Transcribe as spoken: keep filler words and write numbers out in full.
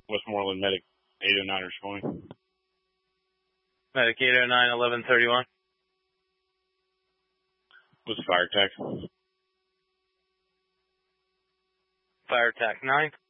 Westmoreland Medic eight oh nine responding. Medic eight oh nine, eleven thirty-one. What's fire attack? Fire attack nine.